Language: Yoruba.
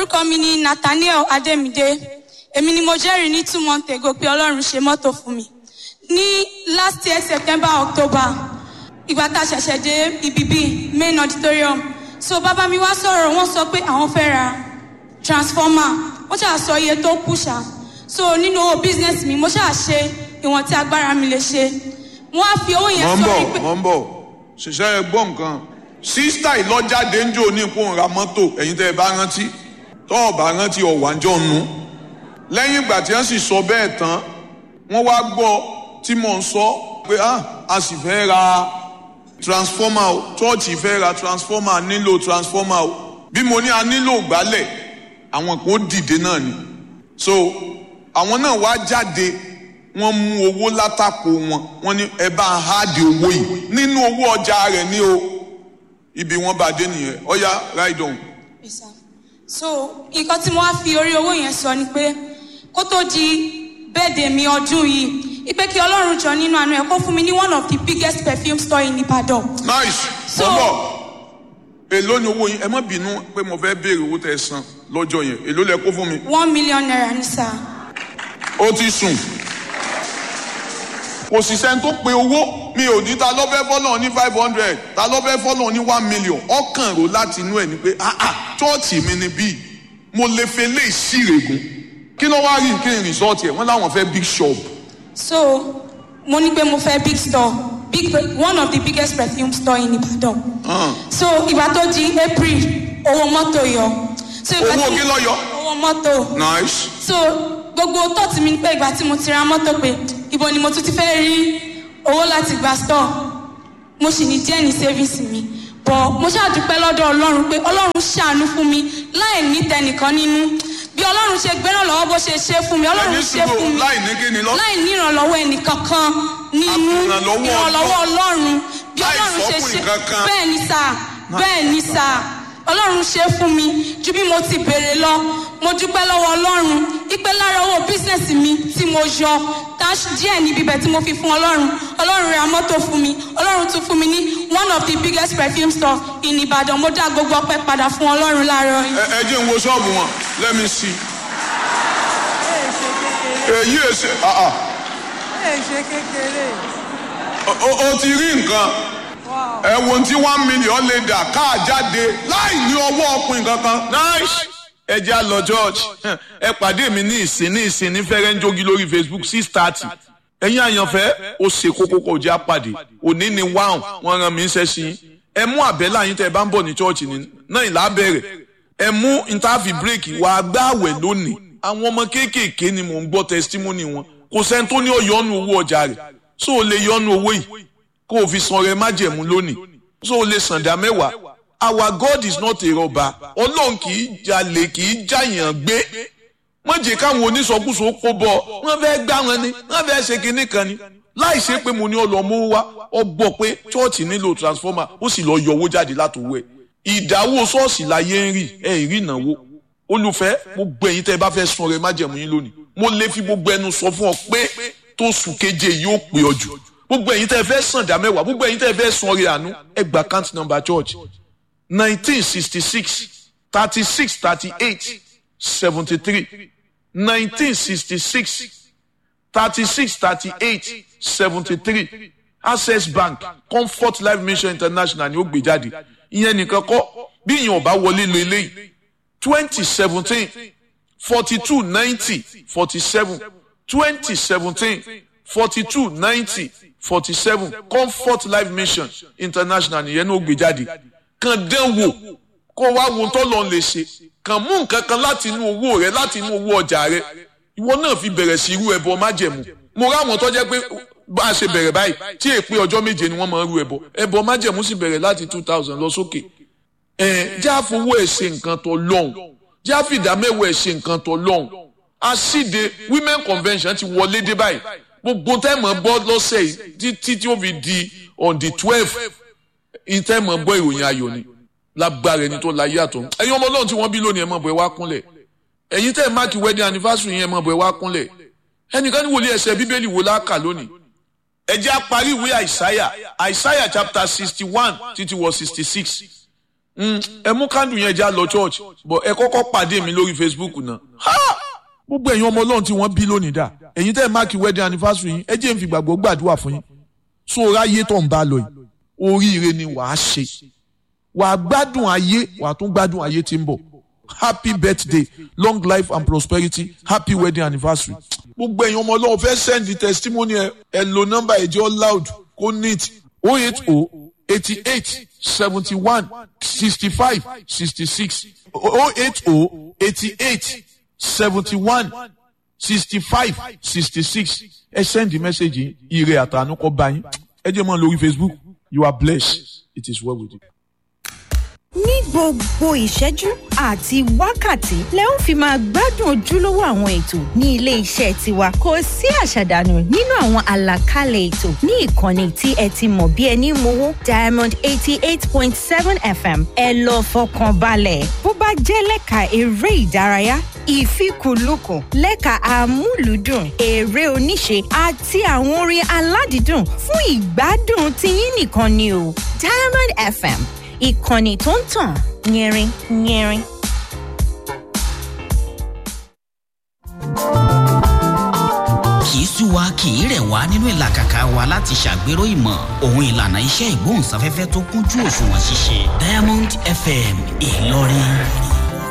orúkọ mi ni Nathaniel Ademide. Èmi ni mo jẹ́rìí ní 2 months ago pé Ọlọ́run ṣe mọ́tò fún mi. Ní last year September October, ìgbà tá a ṣẹ̀ṣẹ̀ dé ibi main auditorium. So bàbá mi wá sọ̀rọ̀, wọ́n sọ pé àwọn fẹ́ ra transformer. Wọ́n ṣáà sọ iye tó kù ṣá. So nínú owó business mi, mo ṣáà ṣe ìwọ̀n tí agbára mi lè ṣe. Mo wá fi owó yẹn sọ wípé. Mọ̀ ń bọ̀, ṣiṣẹ́ ẹ gbọ́ nǹkan. Sísítà ìlọ́jáde ń jò ní ipò ra mọ́tò, ẹ̀yin tẹ́ ẹ bá rántí. Tọ́ ọ̀ bá rántí ọ̀wájọ́ nu. Lẹ́yìn ìgbà tí wọ́n sì sọ bẹ́ẹ̀ tán, wọ́n wá gbọ́ tí mò ń sọ pé a sì fẹ́ ra transformer o, chọ́ọ̀chì fẹ́ ra transformer, a nílò transformer o. Bí mo ní a nílò gbálẹ̀, àwọn kò dìde náà ni. So àwọn náà wá jáde, wọ́n mú owó látàkò wọn, wọ́n ní ẹ bá ń háàdì owó yìí nínú owó ọjà rẹ̀ ní o. Ibi wọ́n bá dé nìyẹn, ọ̀ya ride on. Yes, sir. So nǹkan tí mo wá fi orí owó yẹn sọ ni pé kó tó di birthday mi ọdún yìí, ipe kí Ọlọ́run jọ nínú àánú ẹ̀ kó fún mi ní one of the biggest perfume store in Ibadan. Nice. So èló ni owó yín? Ẹ má bínú pé mo fẹ́ béèrè owó tẹ́ san lọ́jọ́ yẹn. Èló lẹ kó fún mi? 1 million naira ní sá. Ó ti sùn. Kò sì sẹ́ni tó pe owó. Mi ò ní ta ló fẹ́ fọ́lọ́ ní 500, ta ló fẹ́ fọ́lọ́ ní 1 million. Ọkàn rò láti inú ẹ̀ ni pé chọ́ọ̀chì mi ni bíi mo lè fẹ́ lé ìṣirègùn. Kí ló wá rí kí n resort ẹ̀? Wọ́n láwọn fẹ́ big shop. So mo ní pé mo fẹ́ big store, one of the biggest perfume store in Ibadan. So ìgbà tó di April, owó mọ́tò yọ. So owó kí ló yọ? Owó mọ́tò. Nice. So gbogbo tọ́ọ̀tì mi ni pé ìgbà tí mo ti ra mọ́tò pé ibo ni mo tún ti fẹ́ rí owó láti gba store. Mo sì ní díẹ̀ ní savings mi. But mo ṣàdúpẹ́ lọ́dọ̀ Ọlọ́run pé Ọlọ́run ṣàánú fún mi láì ní tẹnìkan nínú. Bí Ọlọ́run ṣe gbérànlọ́wọ́ bó ṣe ṣe fún mi, Ọlọ́run ṣe fún mi láì ní kíni lọ. láì ní ìrànlọ́wọ́ ẹnìkankan nínú ìrànlọ́wọ́ Ọlọ́run. Bí Ọlọ́run ṣe ṣe bẹ́ẹ̀ ni sà Ọlọ́run ṣe fún mi ju bí mo ti béèrè lọ. Mo dúpẹ́ lọ́wọ́ Ọlọ́run ipe lára owó bísínẹ́sì mi tí mo yọ díẹ̀ níbi ibẹ̀ tí mo fi fún Ọlọ́run ra mọ́tò fún mi, Ọlọ́run tún fún mi ní one of the biggest perfume store in Ibadan. Mo dá gbogbo ọpẹ́ padà fún Ọlọ́run láàárọ̀ yìí. Ẹ jẹ́ n wo ṣọ́ọ̀bù wọn, let me see. Èyí èsè ṣe kékeré. O ti rí nǹkan. Ẹ wo tí 1 million lè dà káà jáde láì ní ọwọ́ ọkùnrin kankan. Nice. Ẹ jẹ́ á lọ church. Ẹ pàdé mi ní ìsìn ní Fẹ́rẹ́ńjógí lórí Facebook 6:30. Ẹ̀yin àyànfẹ́ ó ṣe kókó kó jẹ́ àpàdé. Òní ni wọ́n rán mi ń ṣẹ́ sí. Ẹ mú àbẹ́là yín tẹ́ ẹ bá ń bọ̀ ní church náà ìlà bẹ̀rẹ̀. Ẹ mú interview break wà gbààwẹ̀ lónìí. Àwọn ọmọ kéékèèké ni mò ń gbọ́ testimony wọn. Kò sẹ́ni tó ní ó yọnu owó ọjà rẹ̀. So o lè yọnu owó yìí kó o fi san rẹ májẹ̀mú lónìí. So o lè san dá mẹ́wàá. Our God is not a robber. Ọlọ́run kì í jalè, kì í jàyàn gbé. Wọ́n jẹ́ káwọn onísọkúsọ kó bọ̀. Wọ́n fẹ́ gbá wọn ni, wọ́n fẹ́ ṣe kinní kan ni. Láì ṣe pé mo ní ọlọ́mú wá, ọ gbọ́ pé chọ́ọ̀chì nílò transformer, ó sì lọ yọ owó jáde látòwú ẹ̀. Ìdáwó ṣọ́ọ̀ṣì láyé ń rí, ẹ̀ rí ìnáwó. Olùfẹ́, gbogbo ẹ̀yin tẹ́ ẹ bá fẹ́ sun rẹ májẹ̀mú yín lónìí. Mo lè fi gbogbo ẹnu sọ fún ọ pé tó sùn keje yóò pè ọ jù. Gbogbo ẹ̀yin tẹ́ ẹ fẹ́ sàn dá mẹ́wàá, gbogbo ẹ̀yin tẹ́ ẹ fẹ́ sun ọrẹ àánú, ẹ gba account number church 1966 36 38 73 1966 36 38 73 Access Bank Comfort Life Mission International ni ó gbé jáde. Ìyẹn nìkan kọ́ bí ìyẹn ò bá wọlé lo eléyìí 2017 42 90 47 2017 42 90 47 Comfort Life Mission International nìyẹn ní ó gbé jáde. Kàn dán wò kó wá wo tó lọ lè ṣe, kàn mú nǹkan kan láti inú owó rẹ, láti inú owó ọjà rẹ, ìwọ náà fi bẹ̀rẹ̀ sí irú ẹbọ májẹ̀mú. Mo rá àwọn tó jẹ́ pé bá a ṣe bẹ̀rẹ̀ báyìí tí èpè ọjọ́ méje ni wọ́n máa ń rú ẹbọ májẹ̀mú sì bẹ̀rẹ̀ láti 2000 lọ sókè. Jẹ́ àfowó ẹ̀ ṣe nǹkan tó lọ́hùn, jẹ́ àfìdámẹ́wọ̀ ẹ̀ ṣe nǹkan tó lọ́hùn. Àṣìde Women Convention ti wọlé dé báyìí, gbogbo tẹ́ẹ̀mọ̀ gbọ́ lọ́sẹ̀ yìí títí tí ó fi di on the 12th ìtẹ́ẹ̀mọ̀ gbọ́ ìròyìn ayọ̀ ni lágbára ẹni tó láyé àtọ̀. Ẹ̀yin ọmọ Ọlọ́run tí wọ́n bí lónìí ẹ mọ̀ bọ̀ ẹ wá kúnlẹ̀. Ẹ̀yin tẹ́ẹ̀ máàkì wedding anniversary yẹn ẹ mọ̀ bọ̀ ẹ wá kúnlẹ̀. Ẹnìkan ní wòlíì ẹsẹ̀ Bíbélì wo láàkà lónìí. Ẹ jẹ́ á parí ìwé Àìsáyà chapter 61 títí wọ 66. ẹ mú kándù yẹn já lọ church but ẹ kọ́kọ́ pàdé mi lórí Facebook náà. Gbogbo ẹ̀yin ọmọ Ọlọ́run tí wọ́n bí lónìí dà ẹ̀yin tẹ́ ẹ máàkì wedding anniversary yín ẹ jẹ́ n fi gbàgbọ́ gbàdúrà fún yín so ráyé tó ń bá lọ yìí oríire ni wàá ṣe wàá gbádùn ayé wàá tún gbádùn ayé tí ń bọ̀. Happy birthday, long life and prosperity, happy wedding anniversary. Gbogbo ẹ̀yin ọmọ Ọlọ́run fẹ́ send the testimony ẹ lo number ẹ̀jẹ̀ loud kó neat 080-88-71-65-66 080-88-71-65-66 ẹ send the message ire àtànú kọ bá yín ẹ jẹ́ mọ́ lórí Facebook you are blessed it is well with you. ní gbogbo ìṣẹ́jú àti wákàtí lẹ ń fi máa gbádùn ojúlówó àwọn ètò ní ilé iṣẹ́ tiwa kò sí àṣàdànù nínú àwọn àlàkalẹ̀ ètò ní ìkànnì tí ẹ ti mọ̀ bí ẹni mowó Diamond 88.7 FM ẹ lọ fọkàn balẹ̀ bó bá jẹ́ lẹ́ka eré ìdárayá ìfikùnlukùn lẹ́ka àmúlùdùn eré oníṣe àti àwọn orin aládìídùn fún ìgbádùn tiyín nìkan ni o Diamond FM ìkànnì tó ń tàn yẹrin yẹrin. kì í sú wa kì í rẹ̀ wá nínú ìlàkàkà wa láti ṣàgbéró ìmọ̀ òun ìlànà iṣẹ́ ìgbóhùnsáfẹ́fẹ́ tó kúnjú òṣùwọ̀n ṣíṣe Diamond FM Ìlọrin.